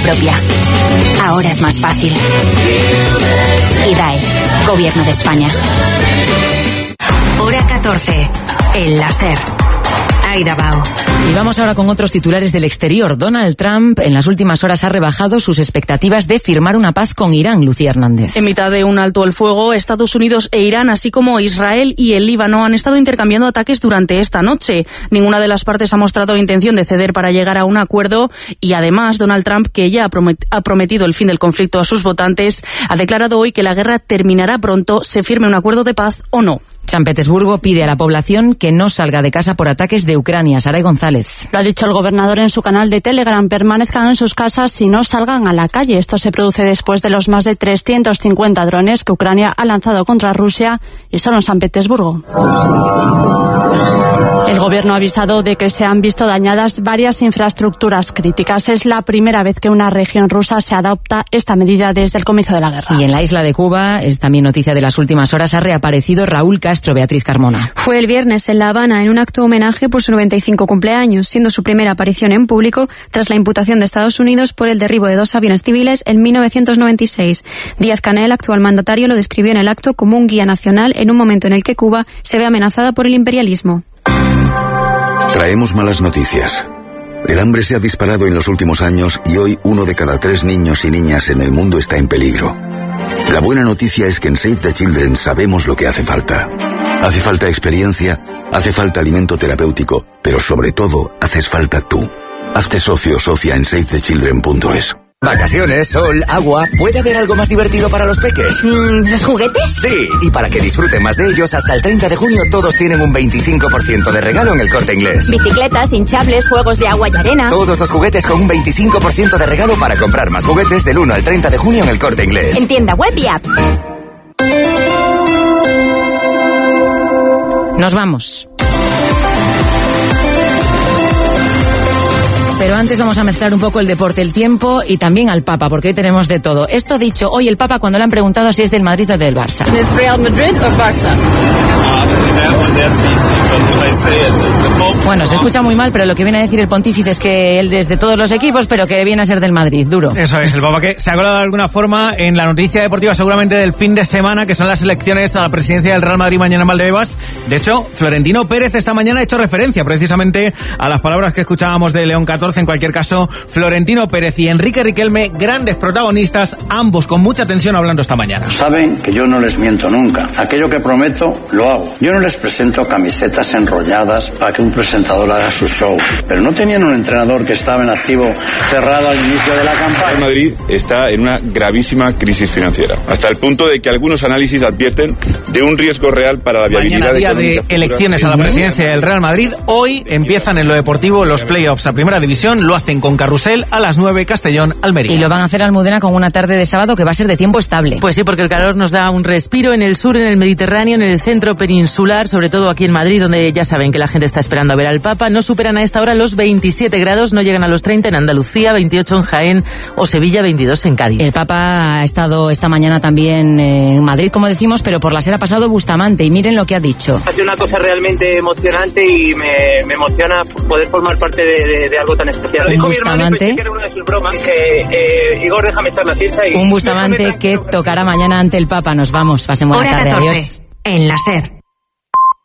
propia. Ahora es más fácil. IDAE, Gobierno de España. Hora 14. El láser. Aida Bao. Y vamos ahora con otros titulares del exterior. Donald Trump en las últimas horas ha rebajado sus expectativas de firmar una paz con Irán. Lucía Hernández. En mitad de un alto el fuego, Estados Unidos e Irán, así como Israel y el Líbano, han estado intercambiando ataques durante esta noche. Ninguna de las partes ha mostrado intención de ceder para llegar a un acuerdo y además Donald Trump, que ya ha prometido el fin del conflicto a sus votantes, ha declarado hoy que la guerra terminará pronto, se firme un acuerdo de paz o no. San Petersburgo pide a la población que no salga de casa por ataques de Ucrania. Saray González. Lo ha dicho el gobernador en su canal de Telegram. Permanezcan en sus casas y no salgan a la calle. Esto se produce después de los más de 350 drones que Ucrania ha lanzado contra Rusia y solo en San Petersburgo. El gobierno ha avisado de que se han visto dañadas varias infraestructuras críticas. Es la primera vez que una región rusa se adopta esta medida desde el comienzo de la guerra. Y en la isla de Cuba, es también noticia de las últimas horas, ha reaparecido Raúl Castro. Beatriz Carmona. Fue el viernes en La Habana en un acto homenaje por su 95 cumpleaños, siendo su primera aparición en público tras la imputación de Estados Unidos por el derribo de 2 aviones civiles en 1996. Díaz-Canel, actual mandatario, lo describió en el acto como un guía nacional en un momento en el que Cuba se ve amenazada por el imperialismo. Traemos malas noticias. El hambre se ha disparado en los últimos años y hoy 1 de cada 3 niños y niñas en el mundo está en peligro. La buena noticia es que en Save the Children sabemos lo que hace falta. Hace falta experiencia, hace falta alimento terapéutico, pero sobre todo, haces falta tú. Hazte socio o socia en SaveTheChildren.es. Vacaciones, sol, agua. ¿Puede haber algo más divertido para los peques? ¿Los juguetes? Sí, y para que disfruten más de ellos, hasta el 30 de junio todos tienen un 25% de regalo en El Corte Inglés. Bicicletas, hinchables, juegos de agua y arena. Todos los juguetes con un 25% de regalo para comprar más juguetes del 1 al 30 de junio en El Corte Inglés. En tienda web y app. Nos vamos. Pero antes vamos a mezclar un poco el deporte, el tiempo y también al Papa, porque hoy tenemos de todo. Esto dicho, hoy el Papa cuando le han preguntado si es del Madrid o del Barça. ¿Es Real Madrid o Barça? Bueno, se escucha muy mal, pero lo que viene a decir el pontífice es que él es de todos los equipos, pero que viene a ser del Madrid, duro. Eso es, el Papa que se ha colado de alguna forma en la noticia deportiva seguramente del fin de semana, que son las elecciones a la presidencia del Real Madrid mañana en Valdebebas. De hecho, Florentino Pérez esta mañana ha hecho referencia precisamente a las palabras que escuchábamos de León XIV. En cualquier caso, Florentino Pérez y Enrique Riquelme, grandes protagonistas, ambos con mucha tensión hablando esta mañana. Saben que yo no les miento nunca. Aquello que prometo, lo hago. Yo no les presento camisetas enrolladas para que un presentador haga su show. Pero no tenían un entrenador que estaba en activo cerrado al inicio de la campaña. El Madrid está en una gravísima crisis financiera, hasta el punto de que algunos análisis advierten de un riesgo real para la viabilidad mañana, día de elecciones a la presidencia del Real Madrid. Hoy empiezan en lo deportivo los playoffs a primera división. Lo hacen con Carrusel a las 9, Castellón, Almería. Y lo van a hacer Almudena con una tarde de sábado que va a ser de tiempo estable. Pues sí, porque el calor nos da un respiro en el sur, en el Mediterráneo, en el centro peninsular, sobre todo aquí en Madrid, donde ya saben que la gente está esperando a ver al Papa. No superan a esta hora los 27 grados, no llegan a los 30 en Andalucía, 28 en Jaén o Sevilla, 22 en Cádiz. El Papa ha estado esta mañana también en Madrid, como decimos, pero por la SER ha pasado Bustamante y miren lo que ha dicho. Ha sido una cosa realmente emocionante y me emociona poder formar parte de algo tan especial. Un Bustamante, Igor, déjame echar la siesta y... Un Bustamante que tocará mañana ante el Papa. Nos vamos, pasemos la tarde. Hora 14, adiós. en la SER.